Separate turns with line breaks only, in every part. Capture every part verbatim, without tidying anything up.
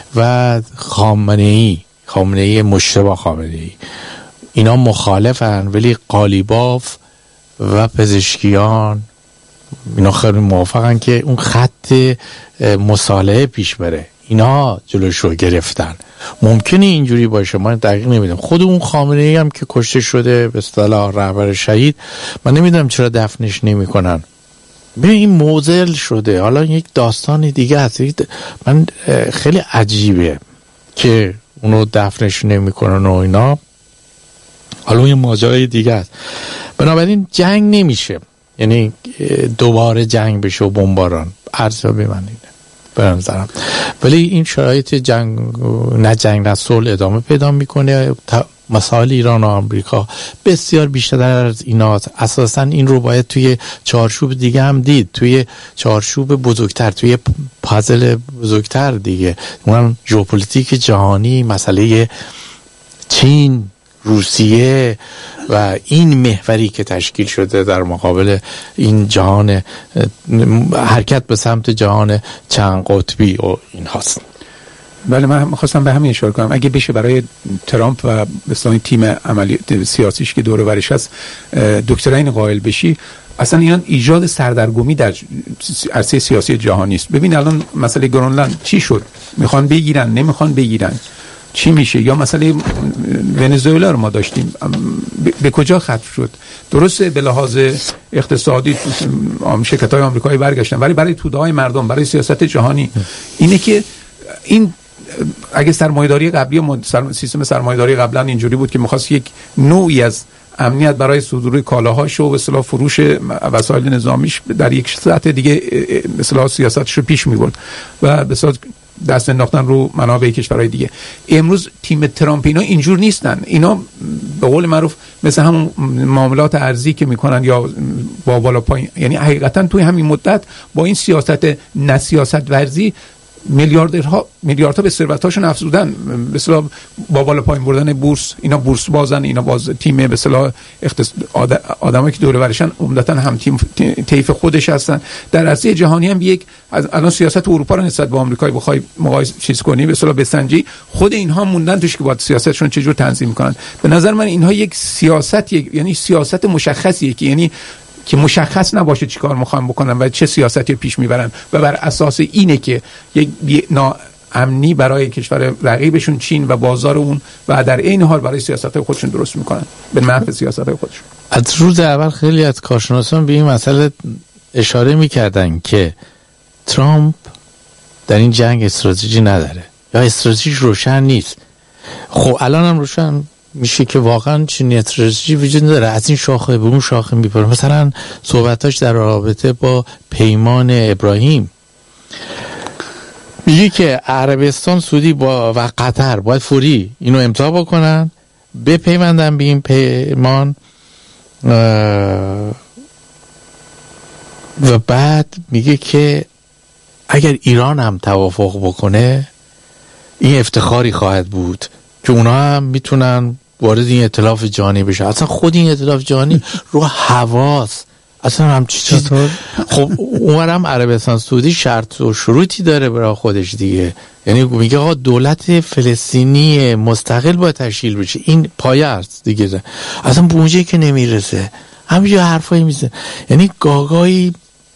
و خامنه‌ای خامنه‌ای مجتبی خامنه‌ای اینا مخالفن، ولی قالیباف و پزشکیان اینا خیلی موافقن که اون خط مصالحه پیش بره. اینا جلوشو گرفتن. ممکنه اینجوری باشه، من دقیق نمیدونم. خود اون خامنه‌ای هم که کشته شده به اصطلاح رهبر شهید، من نمیدونم چرا دفنش نمیکنن. ببین این معضل شده. حالا یک داستان دیگه هست. من خیلی عجیبه که اونو دفنش نمیکنن و اینا. حالا این ماجرای دیگه است. بنابراین جنگ نمیشه، یعنی دوباره جنگ بشه و بمباران. ارزیابی من اینه به نظرم. ولی این شرایط جنگ نه جنگ نه صلح ادامه پیدا میکنه. مسائل ایران و آمریکا بسیار بیشتر از ایناست. اساسا این رو باید توی چارچوب دیگه هم دید، توی چارچوب بزرگتر، توی پازل بزرگتر دیگه. اونم ژئوپلیتیک جهانی، مسئله چین، روسیه و این محوری که تشکیل شده در مقابل این جهان، حرکت به سمت جهان چند قطبی و این هاست.
بله، من می‌خواستم به همین اشاره کنم. اگه بشه برای ترامپ و مثلا تیم عملی سیاسیش که دور و برش هست دکترین قائل بشی، اصلا اینا ایجاد سردرگمی در عرصه سیاسی جهانی است. ببین الان مسئله گرونلند چی شد؟ میخوان بگیرن، نمیخوان بگیرن، چی میشه؟ یا مسئله ونزوئلا رو ما داشتیم، به کجا ختم شد؟ درسته به لحاظ اقتصادی شرکت‌های آمریکایی برگشتن، ولی برای توده‌های مردم، برای سیاست جهانی اینه که این اگه سرمایه‌داری قبلی و سر... سیستم سرمایه‌داری قبلا اینجوری بود که می‌خواست یک نوعی از امنیت برای صدور کالاهاش و به اصطلاح فروش وسایل نظامیش در یک سطح دیگه به اصطلاح سیاستش رو پیش می‌برد و به اصطلاح دست انداختن رو منابع کشورهای دیگه. امروز تیم ترامپ اینا اینجور نیستن. اینا به قول معروف مثل همون معاملات ارزی که میکنن یا با بالا پایین، یعنی حقیقتا توی همین مدت با این سیاست نه سیاست ورزی میلیاردرها میلیاردها به ثروتاشون افزودن. به اصطلاح با بالا پایین بردن بورس، اینا بورس بازن، اینا باز تیم به اصطلاح اختص... آد... آدمایی که دور و برشن عمدتاً هم تیم طیف خودش هستن. در عرصه جهانی هم یک الان سیاست اروپا رو نسبت به آمریکا بخوای مقایسه چیز کنی، به اصطلاح بسنجی، خود اینها موندن توش که باید سیاستشون چجور تنظیم میکنن. به نظر من اینها یک سیاست یک... یعنی سیاست مشخصیه که یعنی که مشخص نباشه چی کار میخوان بکنن و چه سیاستی پیش میبرن و بر اساس اینه که یک ناامنی برای کشور رقیبشون چین و بازار اون و در این حال برای سیاست‌های خودشون درست میکنن به نفع سیاست‌های خودشون.
از روز اول خیلی از کارشناسان به این مسئله اشاره میکردن که ترامپ در این جنگ استراتژی نداره یا استراتژیش روشن نیست. خب الان هم روشن میشه که واقعا چنین استراتژی وجود نداره، از این شاخه به اون شاخه میپره. مثلا صحبتاش در رابطه با پیمان ابراهیم میگه که عربستان، سعودی با و قطر باید فوری اینو امضا بکنن، بپیوندن به این پیمان و بعد میگه که اگر ایران هم توافق بکنه این افتخاری خواهد بود که اونا هم میتونن وارد این ائتلاف جهانی بشه. اصلا خود این ائتلاف جهانی رو حواس اصلا هم چیز. خب اونورم عربستان سعودی شرط و شروطی داره برای خودش دیگه، یعنی میگه آقا دولت فلسطینی مستقل باید تشکیل بشه، این پایه است دیگه. اصلا به اونجایی که نمیرسه، همینجا حرفایی میزنه، یعنی گاگایی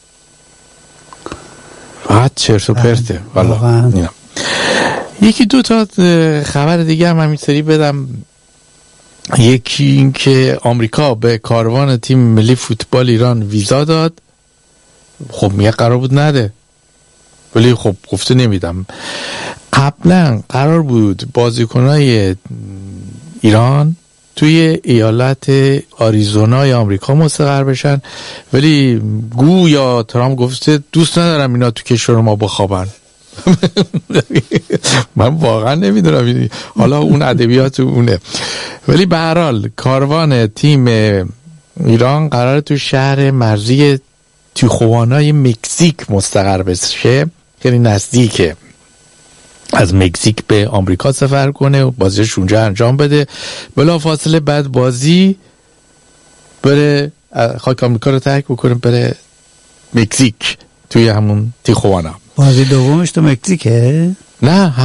فقط چرت و پرته. والا یکی دو تا خبر دیگه هم همین سری بدم. یکی این که آمریکا به کاروان تیم ملی فوتبال ایران ویزا داد. خب میگه قرار بود نده، ولی خب گفته نمیدم. قبلا قرار بود بازیکنای ایران توی ایالت آریزونای آمریکا مستقر بشن، ولی گویا ترامپ گفته دوست ندارم اینا تو کشور ما بخوابن. من واقعا نمیدونم، حالا اون ادبیات اونه. ولی به هر حال کاروان تیم ایران قراره تو شهر مرزی تیخوانای مکزیک مستقر بشه، خیلی نزدیکه، از مکزیک به آمریکا سفر کنه و بازیش اونجا انجام بده. بلا فاصله بعد بازی بره خاک آمریکا رو ترک بکنه بره مکزیک، توی همون تیخوانا.
بازی دومش تو مکزیکه؟
نه